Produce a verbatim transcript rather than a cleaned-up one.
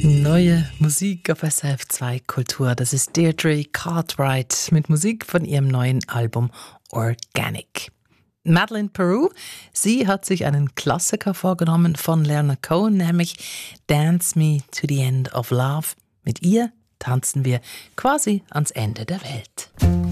Neue Musik auf S R F zwei Kultur. Das ist Deirdre Cartwright mit Musik von ihrem neuen Album Organic. Madeleine Peru, sie hat sich einen Klassiker vorgenommen von Leonard Cohen, nämlich Dance Me to the End of Love. Mit ihr tanzen wir quasi ans Ende der Welt.